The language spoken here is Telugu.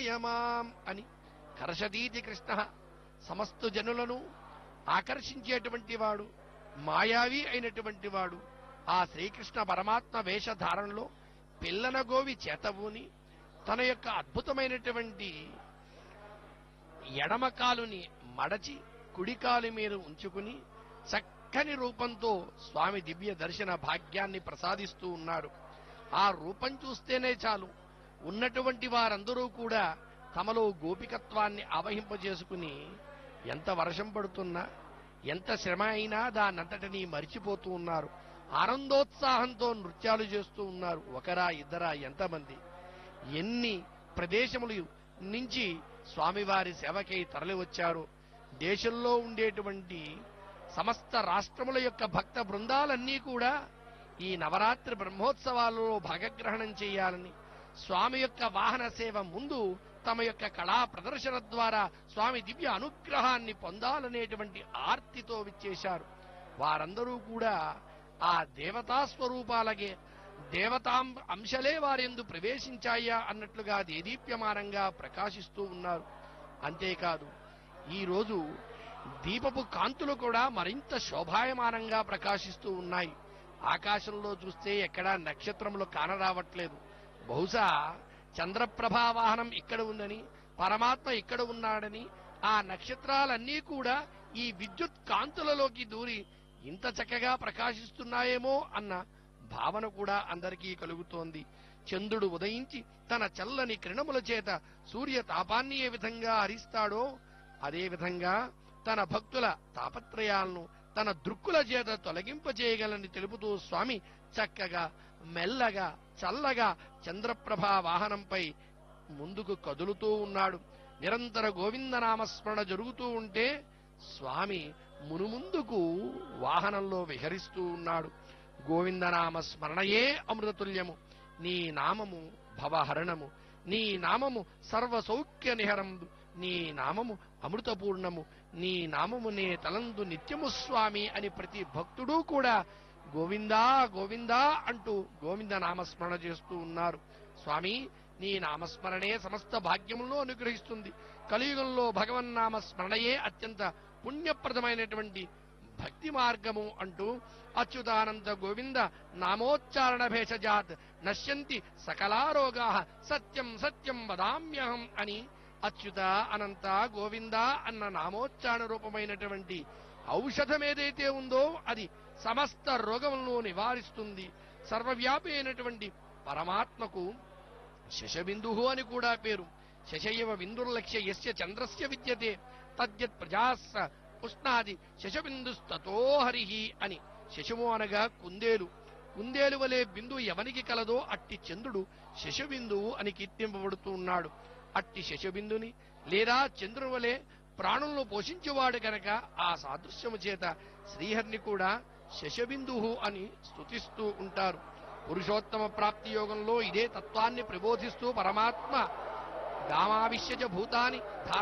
మోహయమాం అని కర్షతీతి కృష్ణ సమస్త జనులను ఆకర్షించేటువంటి వాడు, మాయావి అయినటువంటి వాడు ఆ శ్రీకృష్ణ పరమాత్మ వేషధారణలో పిల్లన గోవి చేతబూని తన యొక్క అద్భుతమైనటువంటి ఎడమ కాలుని మడచి కుడికాలు మీద ఉంచుకుని చక్కని రూపంతో స్వామి దివ్య దర్శన భాగ్యాన్ని ప్రసాదిస్తూ ఉన్నాడు. ఆ రూపం చూస్తేనే చాలు ఉన్నటువంటి వారందరూ కూడా తమలో గోపికత్వాన్ని ఆవహింపజేసుకుని ఎంత వర్షం పడుతున్నా ఎంత శ్రమ అయినా దానంతటినీ మరిచిపోతూ ఉన్నారు. ఆనందోత్సాహంతో నృత్యాలు చేస్తూ ఉన్నారు. ఒకరా ఇద్దరా ఎంతమంది, ఎన్ని ప్రదేశములు నుంచి స్వామివారి సేవకై తరలి వచ్చారు. దేశంలో ఉండేటువంటి సమస్త రాష్ట్రముల యొక్క భక్త బృందాలన్నీ కూడా ఈ నవరాత్రి బ్రహ్మోత్సవాలలో భాగగ్రహణం చేయాలని, స్వామి యొక్క వాహన సేవ ముందు తమ యొక్క కళా ప్రదర్శన ద్వారా స్వామి దివ్య అనుగ్రహాన్ని పొందాలనేటువంటి ఆర్తితో విచ్చేశారు. వారందరూ కూడా ఆ దేవతా స్వరూపాలకే దేవతాం అంశలే వారెందు ప్రవేశించాయా అన్నట్లుగా దేదీప్యమానంగా ప్రకాశిస్తూ ఉన్నారు. అంతేకాదు ఈరోజు దీపపు కాంతులు కూడా మరింత శోభాయమానంగా ప్రకాశిస్తూ ఉన్నాయి. ఆకాశంలో చూస్తే ఎక్కడా నక్షత్రములు కానరావట్లేదు. బహుశా చంద్రప్రభా వాహనం ఇక్కడ ఉందని, పరమాత్మ ఇక్కడ ఉన్నాడని, ఆ నక్షత్రాలన్నీ కూడా ఈ విద్యుత్ కాంతులలోకి దూరి ఇంత చక్కగా ప్రకాశిస్తున్నాయేమో అన్న భావన కూడా అందరికీ కలుగుతోంది. చంద్రుడు ఉదయించి తన చల్లని కిరణముల చేత సూర్య తాపాన్ని ఏ విధంగా హరిస్తాడో అదే విధంగా తన భక్తుల తాపత్రయాలను తన దృక్కుల చేత తొలగింపజేయగలని తెలుపుతూ స్వామి చక్కగా మెల్లగా చల్లగా చంద్రప్రభా వాహనంపై ముందుకు కదులుతూ ఉన్నాడు. నిరంతర గోవిందనామస్మరణ జరుగుతూ ఉంటే స్వామి మునుముందుకు వాహనంలో విహరిస్తూ ఉన్నాడు. గోవిందనామ స్మరణయే అమృతతుల్యము, నీ నామము భవహరణము, నీ నామము సర్వ సౌఖ్య నిహరంబు, నీ నామము అమృతపూర్ణము, నీ నామము నే తలందు నిత్యము స్వామి అని ప్రతి భక్తుడు కూడా గోవిందా గోవిందా అంటూ గోవింద నామస్మరణ చేస్తూ ఉన్నారు. స్వామి నీ నామస్మరణే సమస్త భాగ్యములను అనుగ్రహిస్తుంది. కలియుగంలో భగవన్నామ స్మరణయే అత్యంత పుణ్యప్రదమైనటువంటి భక్తి మార్గము అంటూ అచ్యుతానంద గోవింద నామోచ్చారణ భేషజాత్ నశ్యంతి సకలారోగా సత్యం సత్యం వదామ్యహం అని అచ్యుత అనంత గోవింద అన్న నామోచ్చారణ రూపమైనటువంటి ఔషధం ఏదైతే ఉందో అది సమస్త రోగములను నివారిస్తుంది. సర్వవ్యాపి అయినటువంటి పరమాత్మకు శశబిందుహు అని కూడా పేరు. శశయవ బిందుర్లక్ష్య యస్య చంద్రస్య విద్యతే తద్యత్ ప్రజాస్స ఉష్ణాది శశబిందుస్తతో హరిహి అని. శశము అనగా కుందేలు. కుందేలు వలె బిందు ఎవనికి కలదో అట్టి చంద్రుడు శశబిందువు అని కీర్తింపబడుతూ ఉన్నాడు. అట్టి శశబిందుని లేదా చంద్రుని వలె ప్రాణులను పోషించేవాడు కనుక ఆ సాదృశ్యము చేత శ్రీహరిని కూడా శశబిందుహు అని స్తుతిస్తూ ఉంటారు. పురుషోత్తమ ప్రాప్తి యోగంలో ఇదే తత్వాన్ని ప్రబోధిస్తూ పరమాత్మ గామావిశ్యజ భూతాని